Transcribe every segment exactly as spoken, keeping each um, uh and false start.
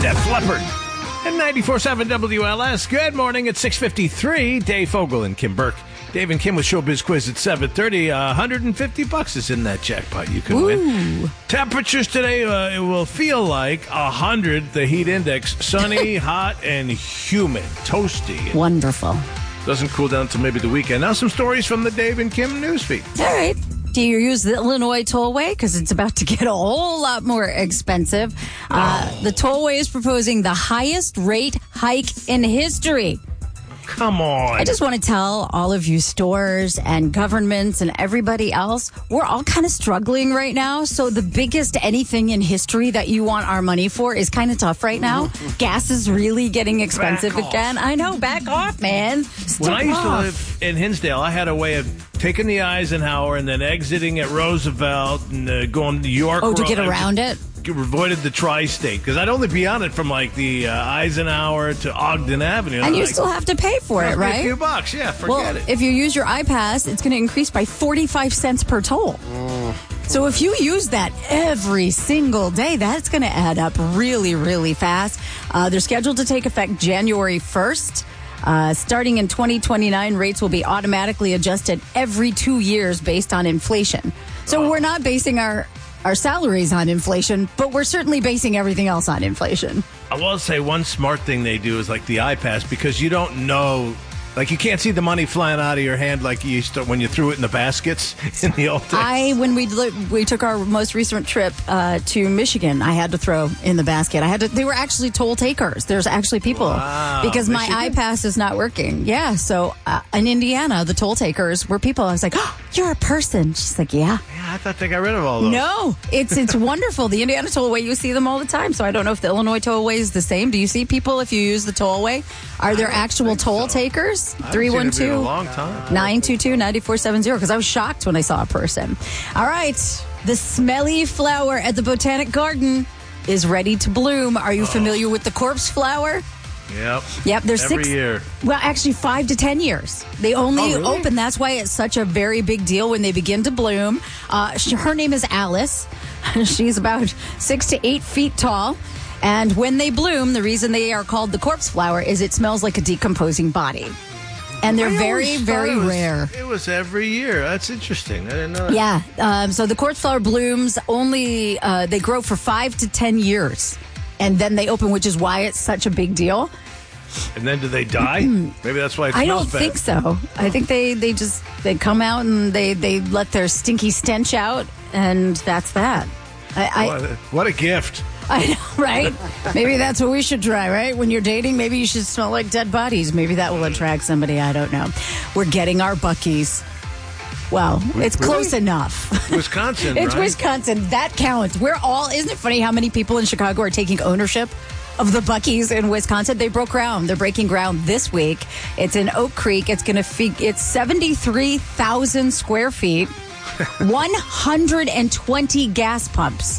Def Leppard. And ninety-four point seven W L S. Good morning at six fifty-three. Dave Fogel and Kim Burke. Dave and Kim with Showbiz Quiz at seven thirty. Uh, one hundred fifty bucks is in that jackpot you can Ooh. win. Temperatures today, uh, it will feel like one hundred, the heat index. Sunny, hot, and humid. Toasty. Wonderful. Doesn't cool down until maybe the weekend. Now some stories from the Dave and Kim newsfeed. All right. Do you use the Illinois tollway? Because it's about to get a whole lot more expensive. Uh, the tollway is proposing the highest rate hike in history. Come on. I just want to tell all of you stores and governments and everybody else, we're all kind of struggling right now. So the biggest anything in history that you want our money for is kind of tough right now. Gas is really getting expensive Back again. I know, back off, man. Step When I used off. to live in Hinsdale, I had a way of taking the Eisenhower and then exiting at Roosevelt and uh, going to York. Oh, to Road. get around it? Avoided the tri-state because I'd only be on it from like the uh, Eisenhower to Ogden Avenue. And you like, still have to pay for it, right? A few bucks, yeah, forget well, it. if you use your iPass, it's going to increase by forty-five cents per toll. Mm. So if you use that every single day, that's going to add up really, really fast. Uh, they're scheduled to take effect January first. Uh, starting in twenty twenty-nine, rates will be automatically adjusted every two years based on inflation. So oh. we're not basing our... our salaries on inflation, but we're certainly basing everything else on inflation. I will say one smart thing they do is like the iPass because you don't know, like you can't see the money flying out of your hand like you used to when you threw it in the baskets in the old days. I, when we we took our most recent trip uh, to Michigan, I had to throw in the basket. I had to. They were actually toll takers. There's actually people wow. because Michigan? my iPass is not working. Yeah, so uh, in Indiana, the toll takers were people. I was like, oh, you're a person. She's like, yeah. Yeah, I thought they got rid of all those. No, it's it's wonderful. The Indiana tollway, you see them all the time. So I don't know if the Illinois tollway is the same. Do you see people if you use the tollway? Are there actual toll so. takers? three one two, nine two two, nine four seven zero because I was shocked when I saw a person. All right. The smelly flower at the Botanic Garden is ready to bloom. Are you oh. familiar with the corpse flower? Yep. Yep. There's Every six. year. Well, actually, five to ten years. They only oh, really? open. That's why it's such a very big deal when they begin to bloom. Uh, she, her name is Alice. She's about six to eight feet tall. And when they bloom, the reason they are called the corpse flower is it smells like a decomposing body. And they're I very, very it was, rare. It was every year. That's interesting. I didn't know that. Yeah. Um, so the corpse flower blooms only, uh, they grow for five to ten years. And then they open, which is why it's such a big deal. And then do they die? Maybe that's why it smells I don't bad. think so. I think they, they just, they come out and they, they let their stinky stench out. And that's that. I, I, what, a, what a gift. I know, right? Maybe that's what we should try, right? When you're dating, maybe you should smell like dead bodies. Maybe that will attract somebody. I don't know. We're getting our Buc-ee's. Well, it's really? close enough. Wisconsin, It's right? Wisconsin. That counts. We're all, isn't it funny how many people in Chicago are taking ownership of the Buc-ee's in Wisconsin? They broke ground. They're breaking ground this week. It's in Oak Creek. It's going to feed, it's seventy-three thousand square feet, one hundred twenty gas pumps.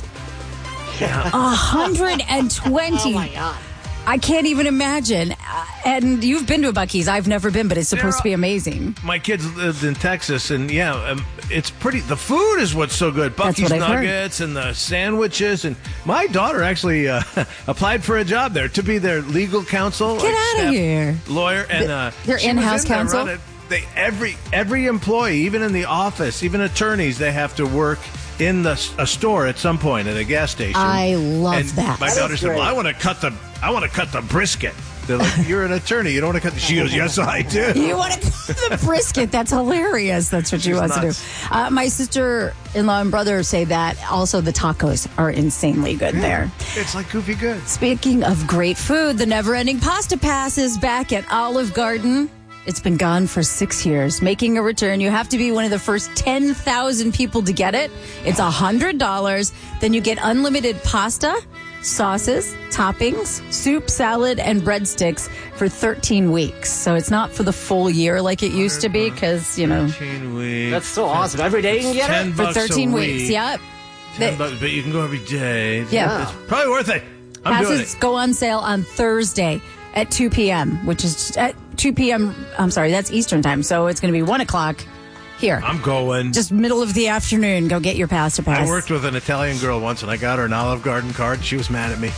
Yeah. one hundred twenty. Oh, my God. I can't even imagine. Uh, and you've been to a Buc-ee's. I've never been, but it's supposed to be amazing. My kids lived in Texas, and yeah, um, it's pretty. The food is what's so good. That's Buc-ee's what I've nuggets and the sandwiches. And my daughter actually uh, applied for a job there to be their legal counsel. Get like out of staff here. Lawyer. And uh, Their she was in-house in there counsel? running. They, every, every employee, even in the office, even attorneys, they have to work in the a store at some point at a gas station. I love and that. My That daughter is said, "Well, great. I want to cut the I want to cut the brisket." They're like, "You're an attorney. You don't want to cut the." She goes, "Yes, I do." You want to cut the brisket? That's hilarious. That's what she She's wants nuts. to do. Uh, my sister-in-law and brother say that also the tacos are insanely good there. It's like goofy good. Speaking of great food, the never-ending pasta pass is back at Olive Garden. It's been gone for six years. Making a return, you have to be one of the first ten thousand people to get it. It's one hundred dollars. Then you get unlimited pasta, sauces, toppings, soup, salad, and breadsticks for thirteen weeks. So it's not for the full year like it used to be because, you know. thirteen weeks. That's so awesome. Every day you can get ten it? For bucks a thirteen week. weeks, yep. ten They- bucks, but you can go every day. Yeah. It's probably worth it. I'm doing Passes it. go on sale on Thursday at two p.m., which is at two p.m. I'm sorry, that's Eastern time. So it's going to be one o'clock here. I'm going. Just middle of the afternoon. Go get your pasta pass. I worked with an Italian girl once, and I got her an Olive Garden card. She was mad at me.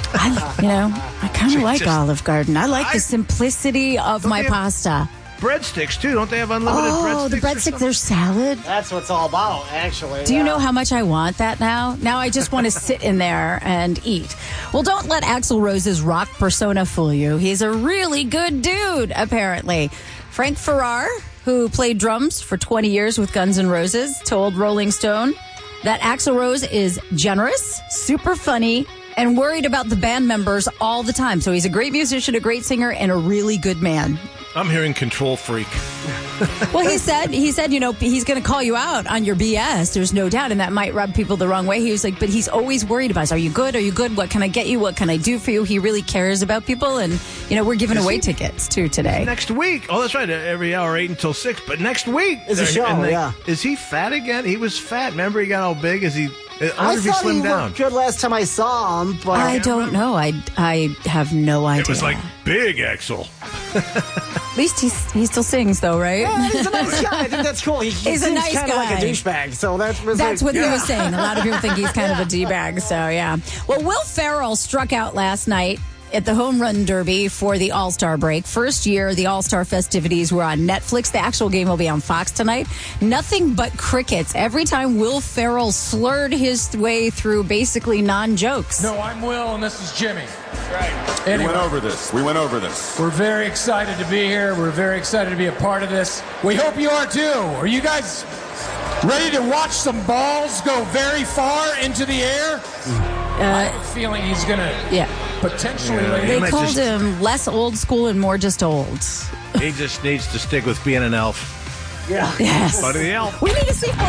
I, you know, I kind of like Just- Olive Garden. I like I- the simplicity of my they have- pasta. Breadsticks, too. Don't they have unlimited breadsticks? Oh, the or breadsticks, something? they're salad. That's what it's all about, actually. Do you yeah. know how much I want that now? Now I just want to sit in there and eat. Well, don't let Axl Rose's rock persona fool you. He's a really good dude, apparently. Frank Farrar, who played drums for twenty years with Guns N' Roses, told Rolling Stone that Axl Rose is generous, super funny, and worried about the band members all the time. So he's a great musician, a great singer, and a really good man. I'm hearing control freak. Well, he said, he said, you know, he's going to call you out on your B S. There's no doubt, and that might rub people the wrong way. He was like, but he's always worried about us. Are you good? Are you good? What can I get you? What can I do for you? He really cares about people, and you know, we're giving Is away he- tickets too today. Next week. Oh, that's right. Every hour, eight until six. But next week. Is a they're- show, and they- yeah. Is he fat again? He was fat. Remember, he got all big. Is he? I wonder I if he thought he slimmed down. looked good last time I saw him, but I don't know. I I have no idea. It was like big Axel. At least he's, he still sings though, right? yeah, he's a nice guy. I think that's cool. He, he He's a seems nice kind of like a guy. douchebag, so that was That's like, what he was saying. A lot of people think he's kind of a D-bag, so yeah. Well, Will Ferrell struck out last night at the Home Run Derby for the All-Star break. First year, the All-Star festivities were on Netflix. The actual game will be on Fox tonight. Nothing but crickets. Every time Will Ferrell slurred his way through basically non-jokes. No, I'm Will, and this is Jimmy. Right. We Anyway, went over this. We went over this. we're very excited to be here. We're very excited to be a part of this. We hope you are too. Are you guys ready to watch some balls go very far into the air? I have a feeling he's going to Yeah. potentially Yeah, lay he They might called just- him less old school and more just old. He just needs to stick with being an elf. yeah. Yes. Buddy the elf. We need to see